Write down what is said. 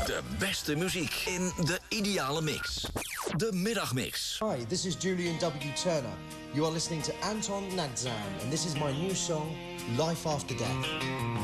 De beste muziek in de ideale mix. De Middagmix. Hi, this is Julian W. Turner. You are listening to Anton Nadzan, and this is my new song, Life After Death.